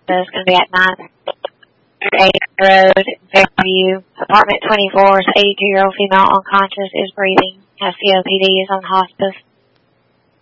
is going to be at 9 Road, Fairview. Apartment 24, 82-year-old female unconscious, is breathing, has COPD, is on hospice.